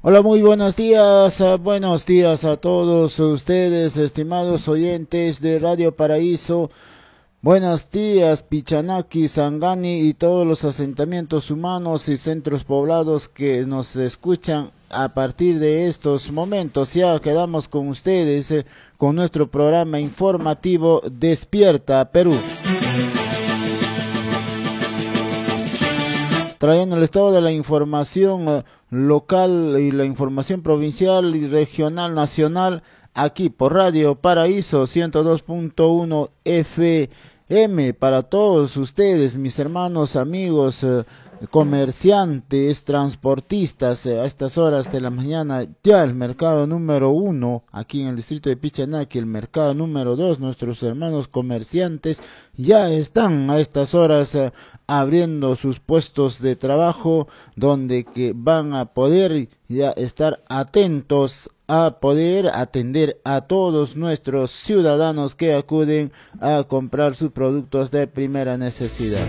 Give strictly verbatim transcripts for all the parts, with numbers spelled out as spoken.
Hola, muy buenos días, ah, buenos días a todos ustedes, estimados oyentes de Radio Paraíso. Buenos días, Pichanaki, Sangani y todos los asentamientos humanos y centros poblados que nos escuchan a partir de estos momentos. Ya quedamos con ustedes eh, con nuestro programa informativo Despierta Perú, trayéndoles toda la información eh, local y la información provincial y regional, nacional, aquí por Radio Paraíso ciento dos punto uno F M, para todos ustedes, mis hermanos, amigos, eh, comerciantes, transportistas, eh, a estas horas de la mañana. Ya el mercado número uno, aquí en el distrito de Pichanaki, el mercado número dos, nuestros hermanos comerciantes ya están a estas horas eh, abriendo sus puestos de trabajo, donde que van a poder ya estar atentos a poder atender a todos nuestros ciudadanos que acuden a comprar sus productos de primera necesidad.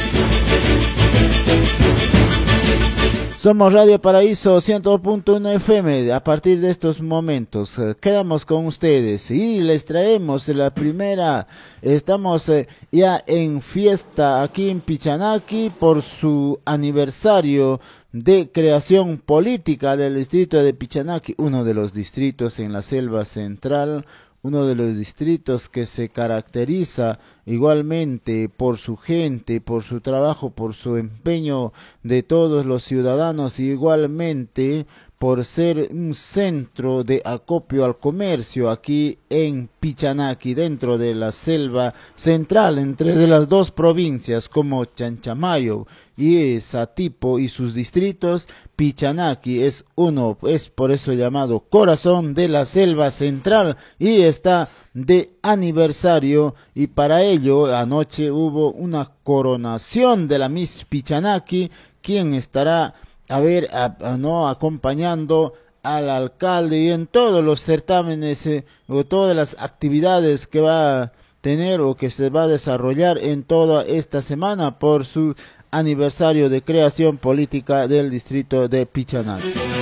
Somos Radio Paraíso ciento dos punto uno F M. A partir de estos momentos eh, quedamos con ustedes y les traemos la primera. Estamos eh, ya en fiesta aquí en Pichanaki por su aniversario de creación política del distrito de Pichanaki, uno de los distritos en la selva central, uno de los distritos que se caracteriza igualmente por su gente, por su trabajo, por su empeño de todos los ciudadanos, y igualmente por ser un centro de acopio al comercio aquí en Pichanaki, dentro de la selva central, entre de las dos provincias como Chanchamayo y Satipo y sus distritos. Pichanaki es uno, es por eso llamado corazón de la selva central y está de aniversario, y para ello anoche hubo una coronación de la Miss Pichanaki, quien estará a ver, a, a, no acompañando al alcalde y en todos los certámenes eh, o todas las actividades que va a tener o que se va a desarrollar en toda esta semana por su aniversario de creación política del distrito de Pichanaki.